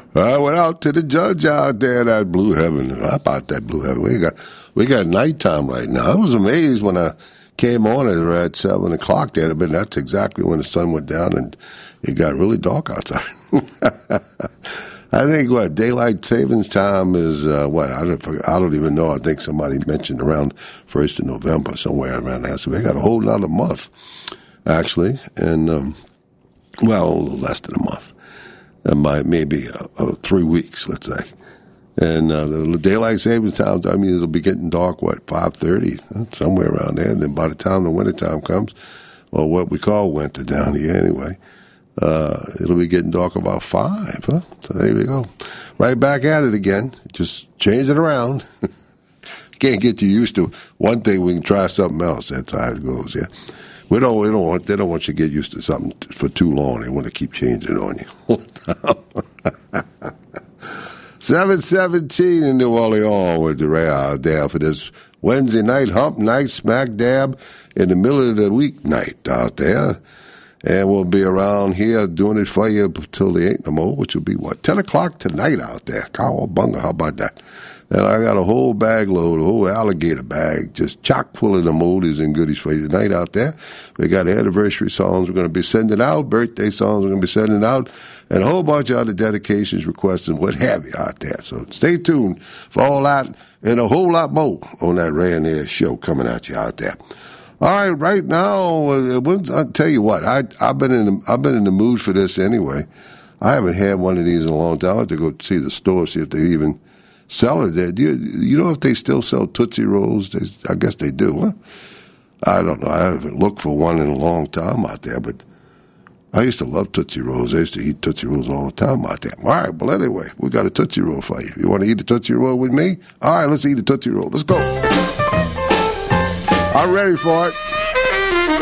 I went out to the judge out there, that Blue Heaven. How about that Blue Heaven? We got nighttime right now. I was amazed when I came on at 7 o'clock there, but that's exactly when the sun went down and it got really dark outside. I think daylight savings time is I don't even know. I think somebody mentioned around 1st of November, somewhere around there. So we got a whole other month, actually, and a little less than a month, and maybe 3 weeks, let's say. And the daylight savings time, I mean, it'll be getting dark, 5:30, somewhere around there. And then by the time the wintertime comes, or what we call winter down here anyway, it'll be getting dark about 5. Huh? So there we go. Right back at it again. Just change it around. Can't get you used to one thing. We can try something else. That's how it goes, yeah. They don't want you to get used to something for too long. They want to keep changing it on you. 7:17 in New Orleans with the Ray out there for this Wednesday night hump night, smack dab in the middle of the week night out there. And we'll be around here doing it for you till the 8 no more, which will be 10 o'clock tonight out there. Cowabunga, how about that? And I got a whole bag load, a whole alligator bag, just chock full of the oldies and goodies for you tonight out there. We got anniversary songs we're going to be sending out, birthday songs we're going to be sending out, and a whole bunch of other dedications, requests, and what have you out there. So stay tuned for all that and a whole lot more on that Ray and Air show coming at you out there. All right, right now, I'll tell you what, I've been in the mood for this anyway. I haven't had one of these in a long time. I have to go see the store, see if they even sell it there. You know if they still sell Tootsie Rolls? I guess they do, huh? I don't know. I haven't looked for one in a long time out there, but I used to love Tootsie Rolls. I used to eat Tootsie Rolls all the time out there. All right, well, anyway, we got a Tootsie Roll for you. You want to eat a Tootsie Roll with me? All right, let's eat a Tootsie Roll. Let's go. I'm ready for it.